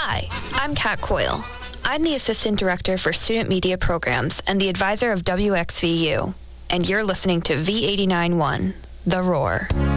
Hi, I'm Kat Coyle. I'm the Assistant Director for Student Media Programs and the advisor of WXVU. And you're listening to V89.1, The Roar.